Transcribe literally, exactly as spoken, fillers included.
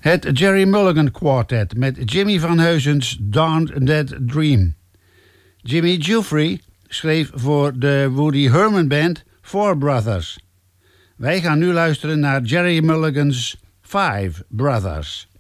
Het Jerry Mulligan Quartet met Jimmy Van Heusen's Darn That Dream. Jimmy Giuffre schreef voor de Woody Herman Band Four Brothers. Wij gaan nu luisteren naar Jerry Mulligan's Five Brothers.